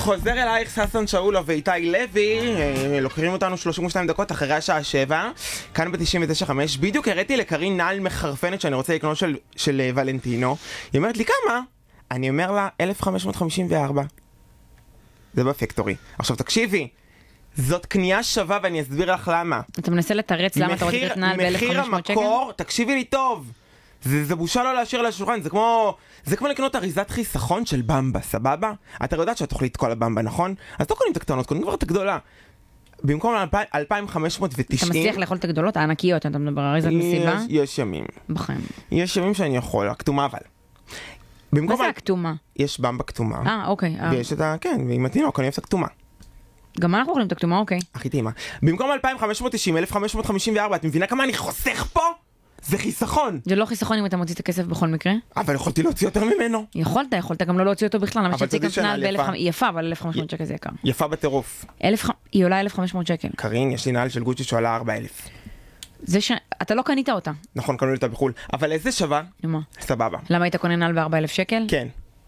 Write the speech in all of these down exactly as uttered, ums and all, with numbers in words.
חוזר אלייך ססן שאולו ואיתי לוי, לוקחים אותנו שלושים ושתיים דקות אחרי השעה שבע, כאן ב-תשעים ותשע חמש. בדיוק הראיתי לקרין נעל מחרפנת שאני רוצה לקנות של, של ולנטינו. היא אומרת לי כמה? אני אומר לה אלף חמש מאות חמישים וארבע. זה בפקטורי. עכשיו תקשיבי, זאת קנייה שווה ואני אסביר לך למה. אתה מנסה לתרץ למה אתה רוצה לקנות נעל ב-אלף וחמש מאות שקל? מחיר המקור, תקשיבי לי טוב. זה, זה בושה לא להשאיר לשולחן, זה כמו, זה כמו לקנות אריזת חיסכון של במבה, סבבה? אתה יודעת שאת תאכלי את כל הבמבה, נכון? אז לא קונים את הקטנות, קונים כבר את הגדולה. במקום אלפיים וחמש מאות ותשעים... אתה מצליח לאכול את הגדולות, הענקיות, אתה מדבר אריזת מסיבה? יש, יש ימים. בחיים. יש ימים שאני יכול, הכתומה אבל. מה זה הכתומה? יש במבה כתומה. אה, אוקיי. ויש את ה... כן, ועם התינוק, אני אוהב את הכתומה. גם אנחנו אוכלים את הכתומה, אוקיי. הכי טעימה. במקום אלפיים וחמש מאות תשעים, אלף חמש מאות חמישים וארבע, את מבינה כמה אני חוסך פה? זה חיסכון. זה לא חיסכון אם אתה מוציא את הכסף בכל מקרה. אבל יכולתי להוציא יותר ממנו. יכולת, יכולת גם לא להוציא אותו בכלל. למה שתציג נעל ב-אלף וחמש מאות יפה, אבל אלף וחמש מאות שקל זה יקר. יפה בטירוף. היא עולה אלף וחמש מאות שקל. קרין, יש לי נעל של גוצ'י שעולה ארבע אלף. זה ש... אתה לא קנית אותה. נכון, קנו לי אותה בחול. אבל איזה שווה? מה? סבבה. למה היית קונה נעל ב-ארבעה אלף שקל? כן.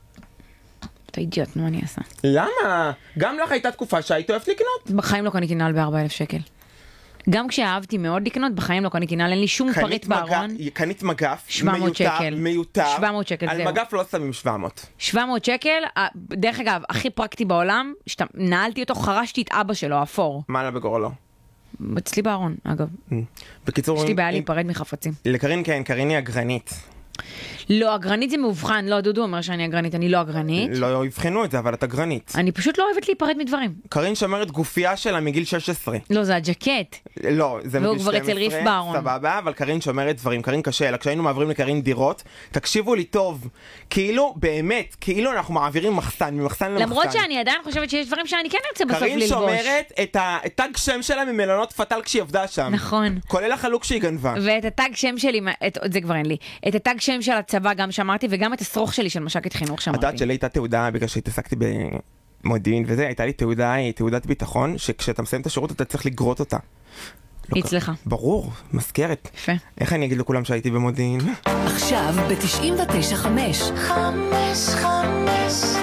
אתה אידיוט, נו אני אעשה. למה? גם לך הייתה תקופה שהיית אוהבת לקנות. בחיים לא קניתי נעל ב-ארבעה אלף שקל. גם כשאהבתי מאוד לקנות, בחיים לא קניתי נעל, אין לי שום פריט בארון. קנית מגף, שבע מאות שקל. מיותר. שבע מאות שקל, על זהו. מגף לא שמים שבע מאות. שבע מאות שקל, דרך אגב, הכי פרקטי בעולם, נעלתי אותו, חרשתי את אבא שלו, אפור. מה עלה בגורלו? אצלי בארון, אגב. בקיצור... יש לי בעיה להיפרד מחפצים. לקרין כן, קרין היא אגרנית. לא, אגרנית זה מאובחן, לא, דודו אומר שאני אגרנית, אני לא אגרנית. לא יבחנו את זה, אבל את אגרנית. אני פשוט לא אוהבת להיפרד מדברים. קרין שומרת גופייה שלה מגיל שש עשרה. לא, זה הג'קט. לא, זה מגיל שתים עשרה. והוא כבר אצל ריף בארון. סבבה, אבל קרין שומרת דברים, קרין קשה, אלא כשהיינו מעבירים לקרין דירות, תקשיבו לי טוב, כאילו, באמת, כאילו אנחנו מעבירים מחסן, ממחסן למחסן. למרות שאני עדיין חושבת שיש דברים שאני כן ארצה בסוף ללבוש. קרין שומרת את התג שם שלה ממלונות פטל כשהיא עבדה שם. נכון. כולל החלוק שהיא גנבה. ואת התג שם שלי, את, זה כבר אין לי. את התג שם של הצבא גם שמרתי, וגם את השרוך שלי של מש"קית חינוך שמרתי. הדעת שלי הייתה תעודה, בגלל שהתעסקתי במודיעין וזה, הייתה לי תעודה, תעודת ביטחון, שכשאתה מסיים את השירות אתה צריך לגרות אותה. אצלך. ברור, מזכרת. יפה. איך אני אגיד לכולם שהייתי במודיעין? עכשיו ב-תשעים ותשע חמש. חמש חמש